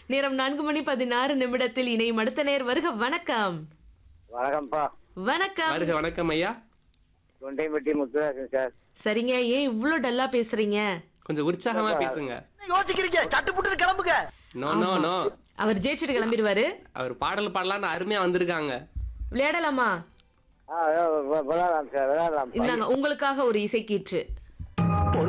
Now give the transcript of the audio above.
நேரம் 4:16 இணையும் அடுத்த நேர் வருக. வணக்கம். வணக்கம்ப்பா. வணக்கம். வருக வணக்கம் ஐயா. தொண்டைப்பட்டி முத்துராஜன் சார். சரிங்க, ஏன் இவ்ளோ டல்லா பேசுறீங்க? கொஞ்சம் உற்சாகமா பேசுங்க. யோசிக்கிறீங்க, சட்டு புட்டு கிளம்புங்க. No no no. அவர் ஜெயிச்சுட்டு கிளம்பிடுவாரு. அவர் பாடல் பாடலான்னு அருமையா வந்திருக்காங்க. விளையாடலாமா? விளையாடலாம் சார், விளையாடலாம். இந்தாங்க உங்களுக்காக ஒரு இசைக்கீற்று.